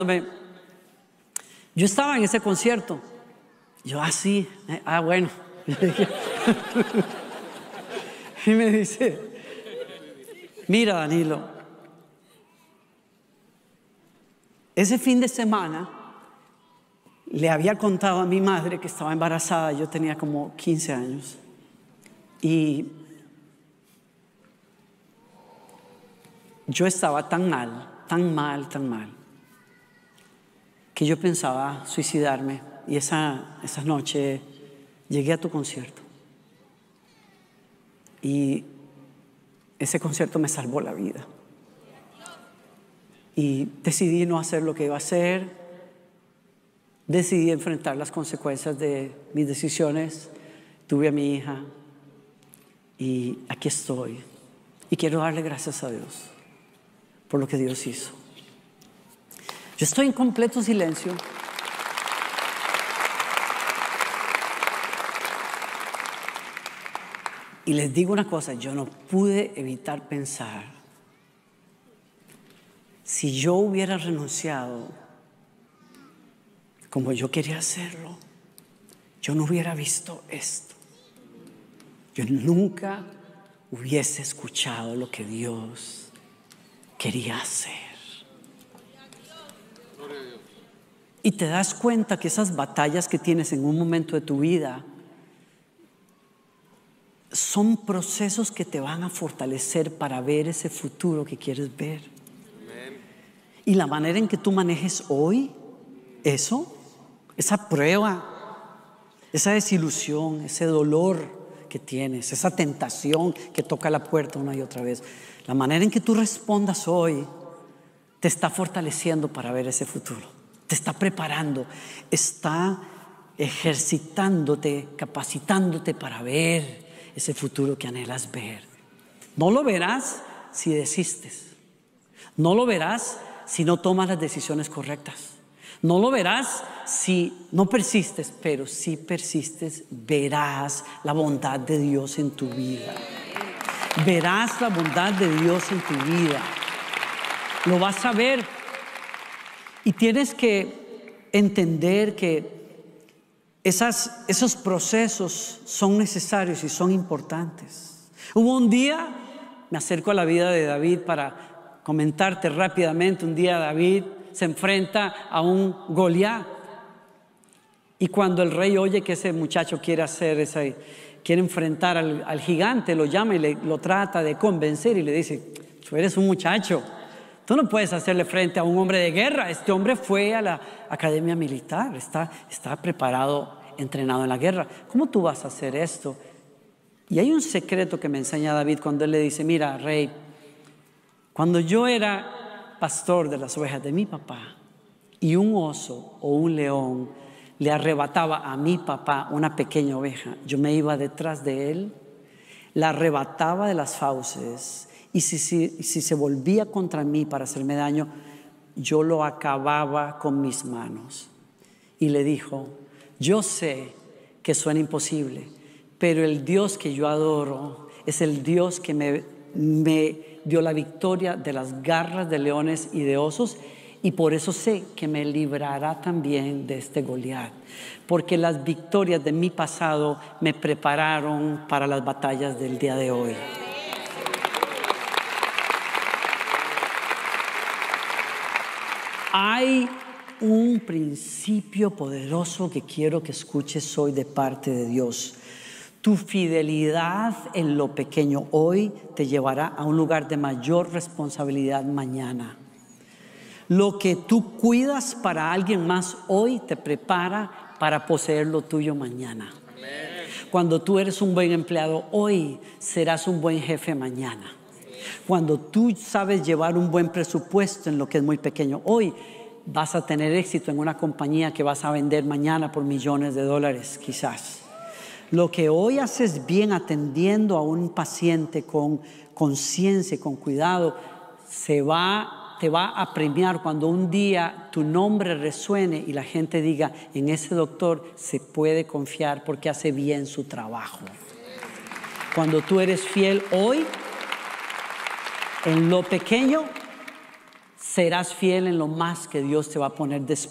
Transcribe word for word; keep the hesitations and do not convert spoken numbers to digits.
Yo estaba en ese concierto. Yo así, ah, eh, ah, bueno. Y me dice, mira, Danilo, ese fin de semana le había contado a mi madre que estaba embarazada. Yo tenía como quince años. Y yo estaba tan mal, tan mal, tan mal, que yo pensaba suicidarme. Y esa, esa noche llegué a tu concierto. Y ese concierto me salvó la vida. Y decidí no hacer lo que iba a hacer. Decidí enfrentar las consecuencias de mis decisiones. Tuve a mi hija. Y aquí estoy. Y quiero darle gracias a Dios por lo que Dios hizo. Yo estoy en completo silencio. Y les digo una cosa, yo no pude evitar pensar, si yo hubiera renunciado como yo quería hacerlo, yo no hubiera visto esto. Yo nunca hubiese escuchado lo que Dios quería hacer. Y te das cuenta que esas batallas que tienes en un momento de tu vida son procesos que te van a fortalecer para ver ese futuro que quieres ver. Amén. Y la manera en que tú manejes hoy eso, esa prueba, esa desilusión, ese dolor que tienes, esa tentación que toca la puerta una y otra vez, la manera en que tú respondas hoy te está fortaleciendo para ver ese futuro, te está preparando, está ejercitándote, capacitándote para ver ese futuro que anhelas ver. No lo verás si desistes. No lo verás si no tomas las decisiones correctas. No lo verás si no persistes, pero si persistes, verás la bondad de Dios en tu vida. Verás la bondad de Dios en tu vida. Lo vas a ver. Y tienes que entender que Esas, esos procesos son necesarios y son importantes. Hubo un día, me acerco a la vida de David para comentarte rápidamente. Un día David se enfrenta a un Goliat. Y cuando el rey oye que ese muchacho quiere hacer ese, quiere enfrentar al, al gigante, lo llama y le, lo trata de convencer y le dice, tú eres un muchacho, tú no puedes hacerle frente a un hombre de guerra. Este hombre fue a la academia militar, está, está preparado, entrenado en la guerra. ¿Cómo tú vas a hacer esto? Y hay un secreto que me enseña David cuando él le dice, mira, rey, cuando yo era pastor de las ovejas de mi papá y un oso o un león le arrebataba a mi papá una pequeña oveja, yo me iba detrás de él, la arrebataba de las fauces. Y si, si, si se volvía contra mí para hacerme daño, yo lo acababa con mis manos. Y le dijo, yo sé que suena imposible, pero el Dios que yo adoro es el Dios que me, me dio la victoria de las garras de leones y de osos, y por eso sé que me librará también de este Goliat, porque las victorias de mi pasado me prepararon para las batallas del día de hoy. Hay un principio poderoso que quiero que escuches hoy de parte de Dios. Tu fidelidad en lo pequeño hoy te llevará a un lugar de mayor responsabilidad mañana. Lo que tú cuidas para alguien más hoy te prepara para poseer lo tuyo mañana. Amén. Cuando tú eres un buen empleado hoy, serás un buen jefe mañana. Cuando tú sabes llevar un buen presupuesto en lo que es muy pequeño hoy, vas a tener éxito en una compañía que vas a vender mañana por millones de dólares quizás. Lo que hoy haces bien atendiendo a un paciente con conciencia y con cuidado, se va, te va a premiar cuando un día tu nombre resuene y la gente diga, en ese doctor se puede confiar porque hace bien su trabajo. Cuando tú eres fiel hoy, en lo pequeño, serás fiel en lo más que Dios te va a poner después.